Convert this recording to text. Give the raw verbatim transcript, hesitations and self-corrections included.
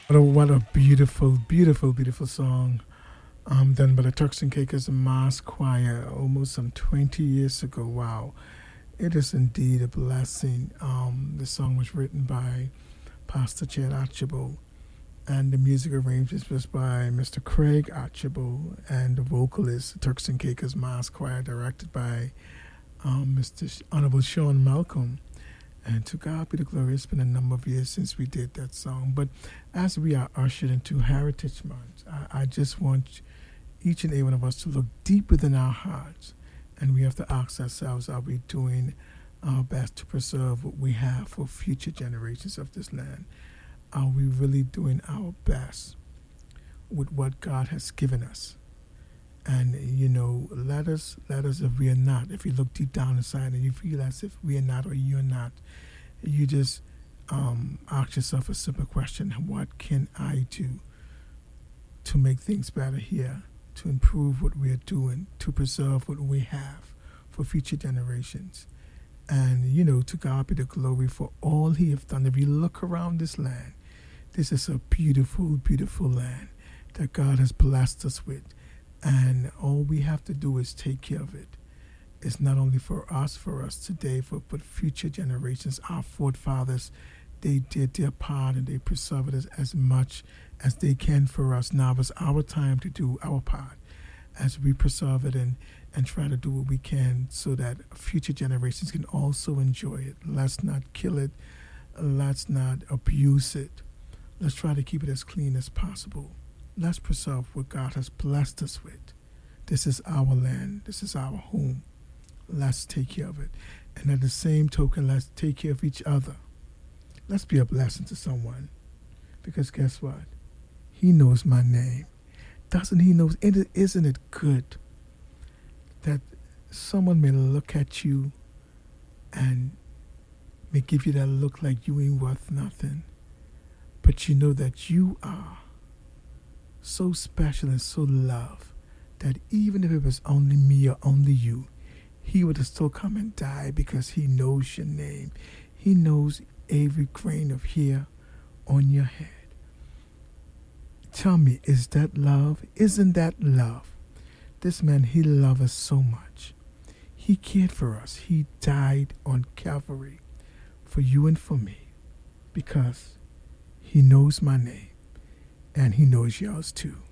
What a, what a beautiful, beautiful, beautiful song um, done by the Turks and Caicos Mass Choir almost some twenty years ago. Wow. It is indeed a blessing. Um, the song was written by Pastor Chet Archibald, and the music arrangement was by Mister Craig Archibald, and the vocalist, the Turks and Caicos Mass Choir, directed by um, Mister Sh- Honorable Sean Malcolm. And to God be the glory. It's been a number of years since we did that song. But as we are ushered into Heritage Month, I, I just want each and every one of us to look deep within our hearts. And we have to ask ourselves, are we doing our best to preserve what we have for future generations of this land? Are we really doing our best with what God has given us? And, you know, let us, let us, if we are not, if you look deep down inside and you feel as if we are not or you're not, you just um, ask yourself a simple question: what can I do to make things better here, to improve what we are doing, to preserve what we have for future generations? And, you know, to God be the glory for all He has done. If you look around this land, this is a beautiful, beautiful land that God has blessed us with. And all we have to do is take care of it. It's not only for us, for us today, for, but future generations. Our forefathers, they did their part and they preserved it as much as they can for us. Now it's our time to do our part as we preserve it and, and try to do what we can so that future generations can also enjoy it. Let's not kill it. Let's not abuse it. Let's try to keep it as clean as possible. Let's preserve what God has blessed us with. This is our land. This is our home. Let's take care of it. And at the same token, let's take care of each other. Let's be a blessing to someone. Because guess what? He knows my name. Doesn't he know? Isn't it good that someone may look at you and may give you that look like you ain't worth nothing, but you know that you are so special and so loved that even if it was only me or only you, He would have still come and die because He knows your name. He knows every grain of hair on your head. Tell me, is that love? Isn't that love? This man, he loved us so much. He cared for us. He died on Calvary for you and for me because He knows my name and He knows yours too.